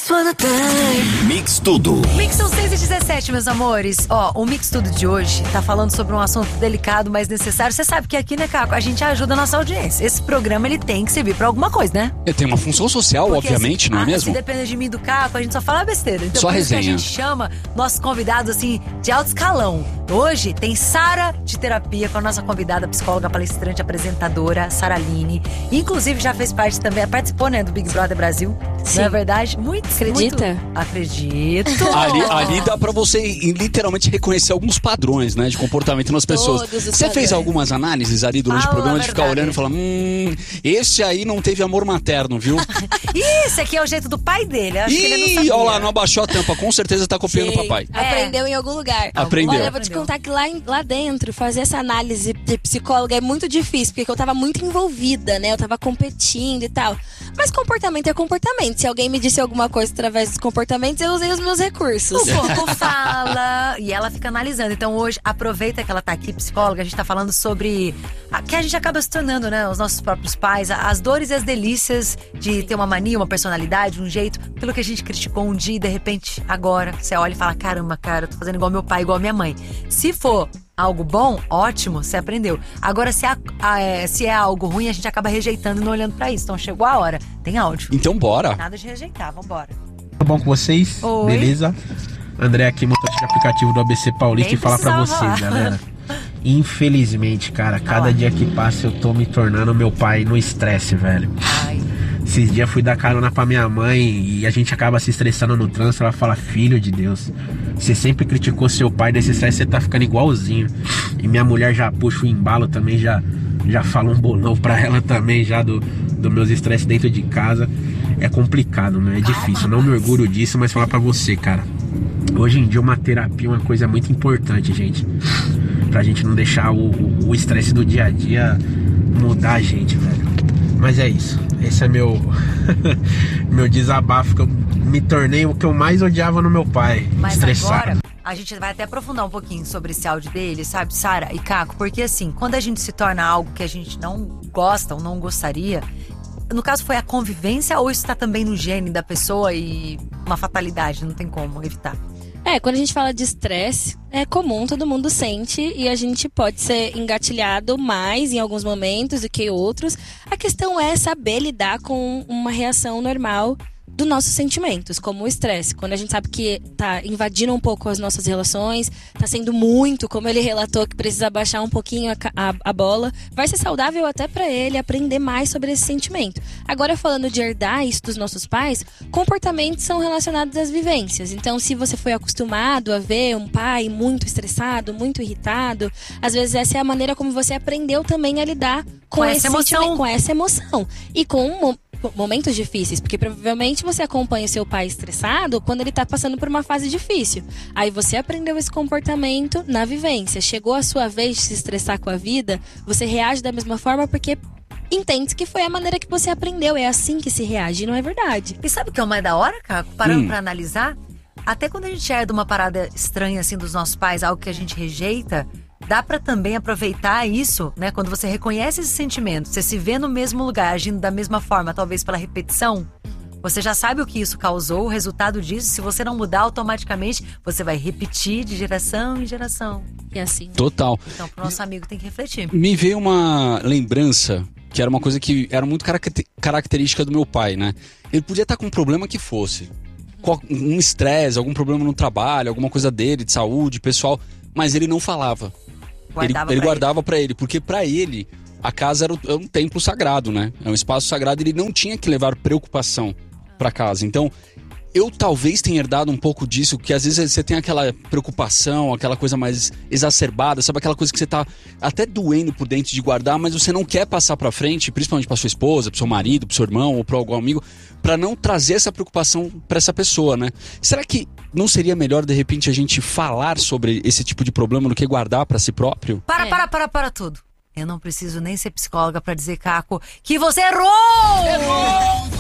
Mix Tudo. Mix são 6h17, meus amores. Ó, o Mix Tudo de hoje tá falando sobre um assunto delicado, mas necessário. Você sabe que aqui, né, Caco, a gente ajuda a nossa audiência. Esse programa, ele tem que servir pra alguma coisa, né? Tem uma função social, porque, obviamente, assim, não é mesmo? Se depender de mim e do Caco, a gente só fala besteira. Então, só por resenha. isso que a gente chama nossos convidados, assim, de alto escalão. Hoje tem Sara de Terapia com a nossa convidada, psicóloga, palestrante, apresentadora, Sara Aline. Inclusive, já fez parte também, participou, né, do Big Brother Brasil. Sim. Não é verdade? Muito. Acredita? Acredito. Ali dá pra você literalmente reconhecer alguns padrões, né, de comportamento nas pessoas. Você fez algumas análises ali durante o programa de ficar olhando e falar, esse aí não teve amor materno, viu? Esse aqui é o jeito do pai dele. Acho que ele não sabia. Olha lá, não abaixou a tampa, com certeza tá copiando o papai. Aprendeu em algum lugar. Aprendeu. Olha, eu vou te contar que lá dentro, fazer essa análise de psicóloga é muito difícil, porque eu tava muito envolvida, né? Eu tava competindo e tal. Mas comportamento é comportamento. Se alguém me disse alguma coisa através dos comportamentos, eu usei os meus recursos. O corpo fala e ela fica analisando. Então hoje, aproveita que ela tá aqui, psicóloga, a gente tá falando sobre que a gente acaba se tornando, né, os nossos próprios pais, as dores e as delícias de ter uma mania, uma personalidade, um jeito, pelo que a gente criticou um dia e de repente, agora, você olha e fala, caramba, cara, eu tô fazendo igual meu pai, igual minha mãe. Se for algo bom, ótimo, você aprendeu. Agora, se é algo ruim, a gente acaba rejeitando e não olhando pra isso. Então chegou a hora. Tem áudio. Então bora. Nada de rejeitar, vambora. Tudo bom com vocês? Oi. Beleza? André aqui, motorista de aplicativo do ABC Paulista, Nem e falar pra precisava. vocês, galera. Infelizmente, cara, cada dia que passa eu tô me tornando meu pai no estresse, velho. Ai. Esses dias fui dar carona pra minha mãe e a gente acaba se estressando no trânsito. Ela fala, filho de Deus, você sempre criticou seu pai, nesse estresse você tá ficando igualzinho. E minha mulher já puxa o embalo também, já fala um bolão pra ela também, já do meus estresses dentro de casa. É complicado, né? É difícil, não me orgulho disso, mas falar pra você, cara, hoje em dia uma terapia é uma coisa muito importante, gente. Pra gente não deixar o estresse do dia a dia mudar a gente, velho. Mas é isso. Esse é meu desabafo, que eu me tornei o que eu mais odiava no meu pai. Mas estressado. agora, a gente vai até aprofundar um pouquinho sobre esse áudio dele, sabe, Sara e Caco? Porque assim, quando a gente se torna algo que a gente não gosta ou não gostaria, no caso foi a convivência ou isso tá também no gene da pessoa e uma fatalidade, não tem como evitar? Quando a gente fala de estresse, é comum, todo mundo sente e a gente pode ser engatilhado mais em alguns momentos do que outros. A questão é saber lidar com uma reação normal dos nossos sentimentos, como o estresse. Quando a gente sabe que tá invadindo um pouco as nossas relações, tá sendo muito, como ele relatou, que precisa baixar um pouquinho a bola, vai ser saudável até pra ele aprender mais sobre esse sentimento. Agora, falando de herdar isso dos nossos pais, comportamentos são relacionados às vivências. Então, se você foi acostumado a ver um pai muito estressado, muito irritado, às vezes essa é a maneira como você aprendeu também a lidar com esse sentimento, com essa emoção. E com momentos difíceis, porque provavelmente você acompanha o seu pai estressado quando ele tá passando por uma fase difícil. Aí você aprendeu esse comportamento na vivência. Chegou a sua vez de se estressar com a vida, você reage da mesma forma porque entende que foi a maneira que você aprendeu. É assim que se reage, não é verdade? E sabe o que é o mais da hora, Caco? Parando pra analisar, até quando a gente herda uma parada estranha assim dos nossos pais, algo que a gente rejeita, dá pra também aproveitar isso, né? Quando você reconhece esse sentimento, você se vê no mesmo lugar, agindo da mesma forma, talvez pela repetição, você já sabe o que isso causou, o resultado disso. Se você não mudar, automaticamente você vai repetir de geração em geração. E assim. Total. Então, pro nosso amigo tem que refletir. Me veio uma lembrança que era uma coisa que era muito característica do meu pai, né? Ele podia estar com um problema que fosse, um estresse, algum problema no trabalho, alguma coisa dele, de saúde, pessoal, mas ele não falava. Ele guardava pra ele, porque pra ele a casa era um templo sagrado, né? É um espaço sagrado, ele não tinha que levar preocupação pra casa. Então, eu talvez tenha herdado um pouco disso, que às vezes você tem aquela preocupação, aquela coisa mais exacerbada, sabe? Aquela coisa que você tá até doendo por dentro de guardar, mas você não quer passar pra frente, principalmente pra sua esposa, pro seu marido, pro seu irmão ou pro algum amigo, pra não trazer essa preocupação pra essa pessoa, né? Será que não seria melhor, de repente, a gente falar sobre esse tipo de problema do que guardar pra si próprio? Para tudo. Eu não preciso nem ser psicóloga pra dizer, Caco, que você errou!